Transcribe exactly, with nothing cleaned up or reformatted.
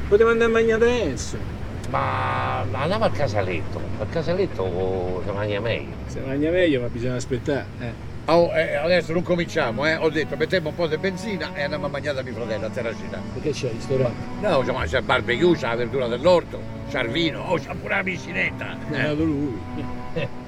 Potevamo andare a mangiare adesso. Ma andiamo al casaletto, al casaletto si mangia meglio. Se mangia meglio, ma bisogna aspettare. Eh. Oh, eh, adesso non cominciamo, eh. Ho detto mettiamo un po' di benzina e andiamo a mangiare da mio fratello a Terracina. Perché c'è il ristorante? No, insomma, c'è il barbecue, c'è la verdura dell'orto, c'è il vino, oh, c'è pure la piscinetta. È Eh. nato lui.